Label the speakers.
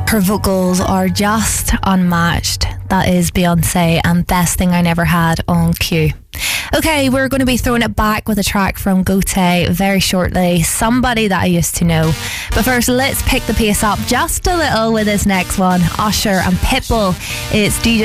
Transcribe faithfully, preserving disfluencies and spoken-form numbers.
Speaker 1: Her vocals are just unmatched. That is Beyonce and Best Thing I Never Had on Q. Okay, we're going to be throwing it back with a track from Gotye very shortly. Somebody that I used to know. But first, let's pick the pace up just a little with this next one. Usher and Pitbull. It's D J